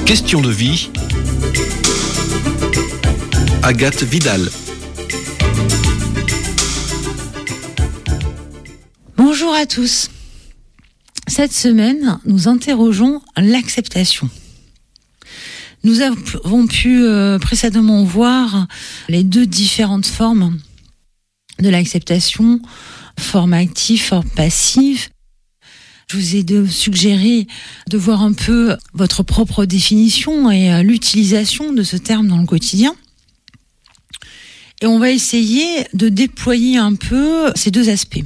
Question de vie. Agathe Vidal. Bonjour à tous. Cette semaine, nous interrogeons l'acceptation. Nous avons pu précédemment voir les deux différentes formes de l'acceptation, forme active, forme passive. Je vous ai suggéré de voir un peu votre propre définition et l'utilisation de ce terme dans le quotidien. Et on va essayer de déployer un peu ces deux aspects.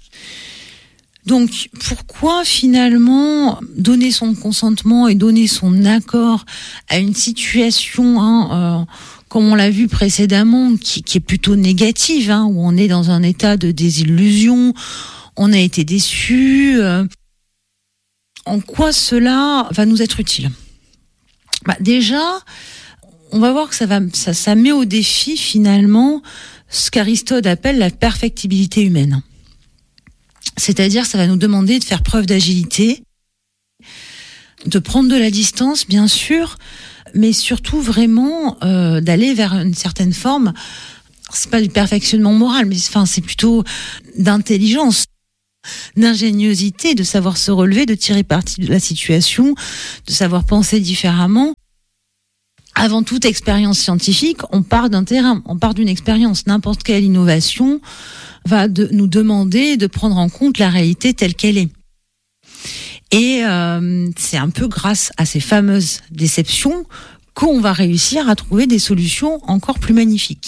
Donc, pourquoi finalement donner son consentement et donner son accord à une situation, comme on l'a vu précédemment, qui est plutôt négative, où on est dans un état de désillusion, on a été déçu. En quoi cela va nous être utile ? Déjà, on va voir que ça met au défi finalement ce qu'Aristote appelle la perfectibilité humaine. C'est-à-dire, ça va nous demander de faire preuve d'agilité, de prendre de la distance, bien sûr, mais surtout vraiment d'aller vers une certaine forme. C'est pas du perfectionnement moral, mais c'est plutôt d'intelligence, d'ingéniosité, de savoir se relever, de tirer parti de la situation, de savoir penser différemment. Avant toute expérience scientifique, on part d'un terrain, on part d'une expérience. N'importe quelle innovation va nous demander de prendre en compte la réalité telle qu'elle est. Et c'est un peu grâce à ces fameuses déceptions qu'on va réussir à trouver des solutions encore plus magnifiques.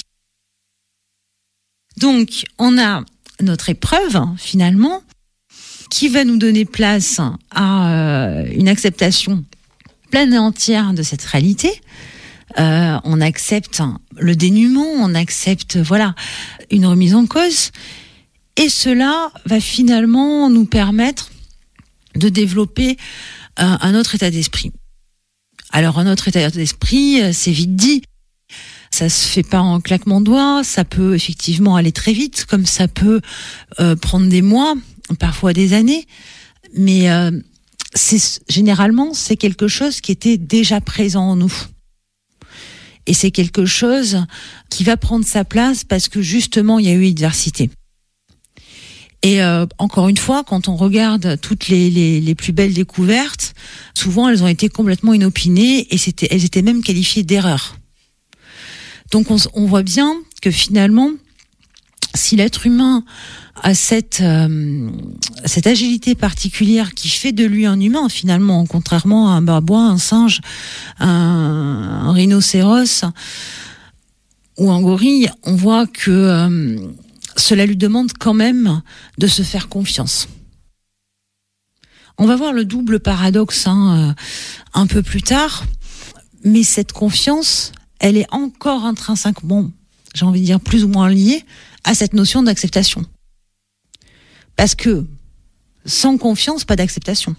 Donc, on a notre épreuve, finalement, qui va nous donner place à une acceptation pleine et entière de cette réalité. On accepte le dénuement, on accepte une remise en cause, et cela va finalement nous permettre de développer un autre état d'esprit. Alors un autre état d'esprit, c'est vite dit, ça se fait pas en claquement de doigts, ça peut effectivement aller très vite, comme ça peut prendre des mois, parfois des années, mais généralement c'est quelque chose qui était déjà présent en nous. Et c'est quelque chose qui va prendre sa place parce que justement, il y a eu adversité. Et encore une fois, quand on regarde toutes les plus belles découvertes, souvent elles ont été complètement inopinées et elles étaient même qualifiées d'erreurs. Donc on voit bien que finalement, si l'être humain a cette agilité particulière qui fait de lui un humain, finalement, contrairement à un babouin, un singe, un rhinocéros ou un gorille, on voit que cela lui demande quand même de se faire confiance. On va voir le double paradoxe un peu plus tard, mais cette confiance, elle est encore intrinsèquement, j'ai envie de dire plus ou moins liée à cette notion d'acceptation. Parce que sans confiance, pas d'acceptation.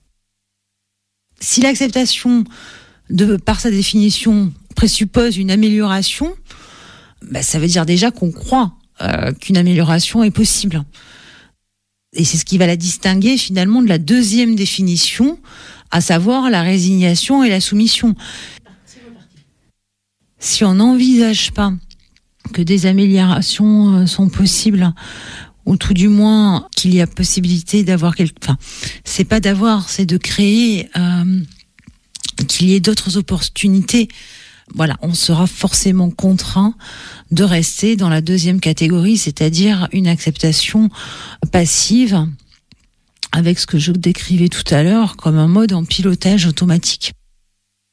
Si l'acceptation, par sa définition, présuppose une amélioration, ça veut dire déjà qu'on croit qu'une amélioration est possible. Et c'est ce qui va la distinguer finalement de la deuxième définition, à savoir la résignation et la soumission. Si on n'envisage pas que des améliorations sont possibles, ou tout du moins qu'il y a possibilité d'avoir c'est pas d'avoir, c'est de créer qu'il y ait d'autres opportunités. On sera forcément contraint de rester dans la deuxième catégorie, c'est-à-dire une acceptation passive, avec ce que je décrivais tout à l'heure comme un mode en pilotage automatique.